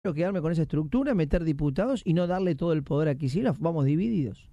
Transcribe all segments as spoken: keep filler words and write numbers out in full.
quedarme con esa estructura, meter diputados y no darle todo el poder a Kicillof. Vamos divididos.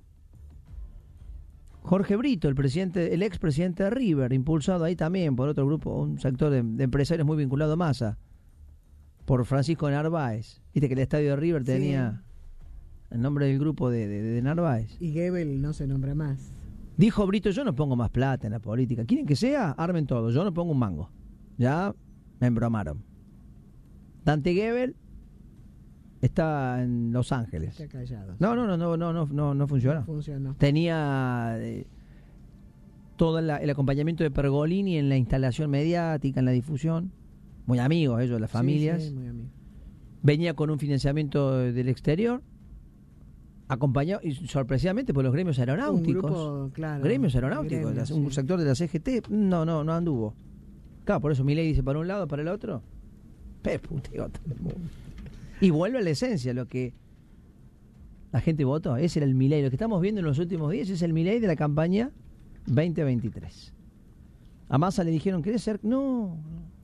Jorge Brito, el presidente, el expresidente de River, impulsado ahí también por otro grupo, un sector de, de empresarios muy vinculado a Massa, por Francisco Narváez. Viste que el estadio de River sí. tenía el nombre del grupo de, de, de Narváez. Y Goebbels no se nombra más. Dijo Brito, yo no pongo más plata en la política. ¿Quieren que sea? Armen todo. Yo no pongo un mango. Ya me embromaron. Dante Goebbels está en Los Ángeles. Está callado. No, no, no, no, no, no, no, no funcionó. No funcionó. Tenía eh, todo la, el acompañamiento de Pergolini en la instalación mediática, en la difusión. Muy amigos ellos, las familias. Sí, sí, muy amigos. Venía con un financiamiento del exterior, acompañado, y sorpresivamente por los gremios aeronáuticos. Un grupo, claro, gremios aeronáuticos, gremios, un sí. sector de la C G T. No, no, no anduvo. Claro, por eso Milei dice para un lado, para el otro. Pe puteo. Y vuelve a la esencia, lo que la gente votó. Ese era el Milei. Lo que estamos viendo en los últimos días es el Milei de la campaña veinte veintitrés. A Massa le dijeron, ¿querés ser? No.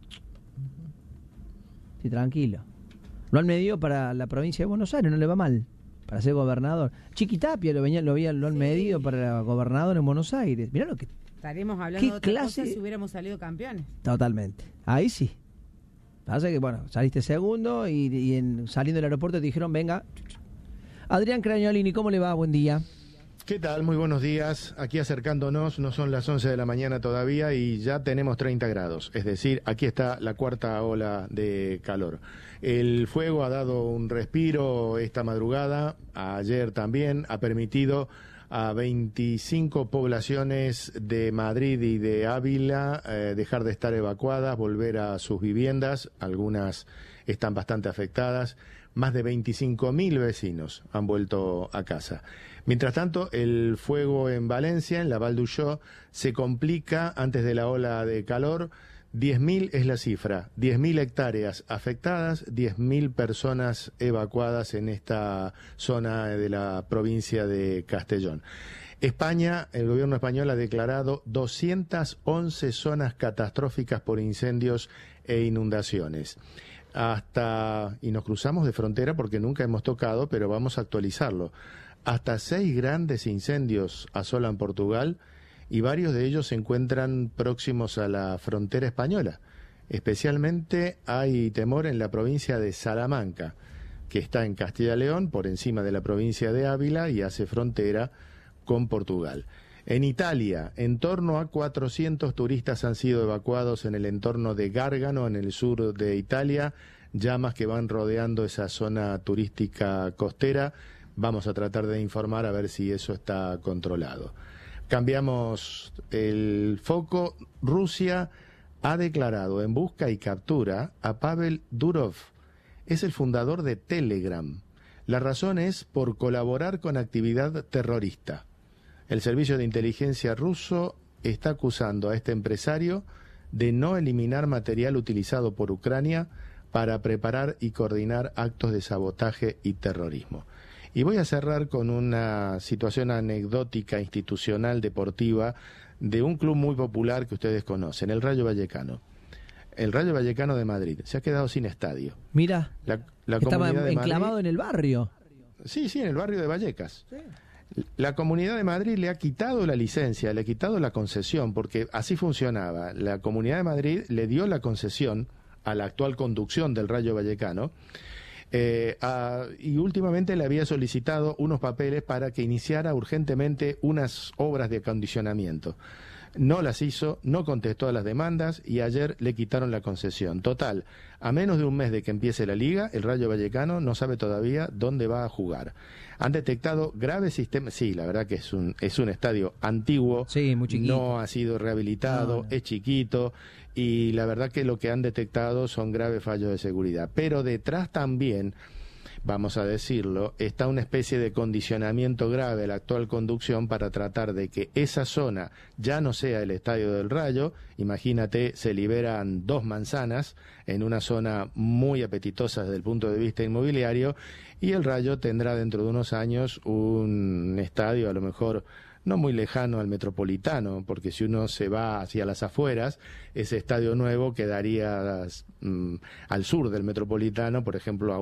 Sí, tranquilo. Lo han medido para la provincia de Buenos Aires, no le va mal. Para ser gobernador. Chiquitapia lo, venía, lo, había, lo han sí. medido para gobernador en Buenos Aires. Mirá lo que... Estaremos hablando de otra clase... cosa si hubiéramos salido campeones. Totalmente. Ahí sí. Pasa que, bueno, saliste segundo y, y en, saliendo del aeropuerto te dijeron, venga. Adrián Cragnolini, ¿cómo le va? Buen día. ¿Qué tal? Muy buenos días. Aquí acercándonos, no son las once de la mañana todavía y ya tenemos treinta grados. Es decir, aquí está la cuarta ola de calor. El fuego ha dado un respiro esta madrugada, ayer también, ha permitido a veinticinco poblaciones de Madrid y de Ávila eh, dejar de estar evacuadas, volver a sus viviendas, algunas están bastante afectadas, más de veinticinco mil vecinos han vuelto a casa. Mientras tanto, el fuego en Valencia, en la Val d'Uixó, se complica antes de la ola de calor. diez mil es la cifra, diez mil hectáreas afectadas, diez mil personas evacuadas en esta zona de la provincia de Castellón. España, el gobierno español ha declarado doscientas once zonas catastróficas por incendios e inundaciones. Hasta, y nos cruzamos de frontera porque nunca hemos tocado, pero vamos a actualizarlo. Hasta seis grandes incendios asolan Portugal y varios de ellos se encuentran próximos a la frontera española. Especialmente hay temor en la provincia de Salamanca, que está en Castilla y León, por encima de la provincia de Ávila y hace frontera con Portugal. En Italia, en torno a cuatrocientos turistas han sido evacuados en el entorno de Gárgano, en el sur de Italia, llamas que van rodeando esa zona turística costera. Vamos a tratar de informar a ver si eso está controlado. Cambiamos el foco. Rusia ha declarado en busca y captura a Pavel Durov. Es el fundador de Telegram. La razón es por colaborar con actividad terrorista. El servicio de inteligencia ruso está acusando a este empresario de no eliminar material utilizado por Ucrania para preparar y coordinar actos de sabotaje y terrorismo. Y voy a cerrar con una situación anecdótica, institucional, deportiva, de un club muy popular que ustedes conocen, el Rayo Vallecano. El Rayo Vallecano de Madrid se ha quedado sin estadio. Mira, la, la estaba comunidad de enclavado Madrid, en el barrio. Sí, sí, en el barrio de Vallecas. Sí. La Comunidad de Madrid le ha quitado la licencia, le ha quitado la concesión, porque así funcionaba. La Comunidad de Madrid le dio la concesión a la actual conducción del Rayo Vallecano, eh, a, y últimamente le había solicitado unos papeles para que iniciara urgentemente unas obras de acondicionamiento. No las hizo, no contestó a las demandas y ayer le quitaron la concesión. Total, a menos de un mes de que empiece la liga, el Rayo Vallecano no sabe todavía dónde va a jugar. Han detectado graves sistemas. Sí, la verdad que es un es un estadio antiguo, sí, muy chiquito. No ha sido rehabilitado, no, no. Es chiquito y la verdad que lo que han detectado son graves fallos de seguridad. Pero detrás también, vamos a decirlo, está una especie de condicionamiento grave de la actual conducción para tratar de que esa zona ya no sea el Estadio del Rayo. Imagínate, se liberan dos manzanas en una zona muy apetitosa desde el punto de vista inmobiliario y el Rayo tendrá dentro de unos años un estadio a lo mejor no muy lejano al Metropolitano, porque si uno se va hacia las afueras, ese estadio nuevo quedaría mm, al sur del Metropolitano, por ejemplo, a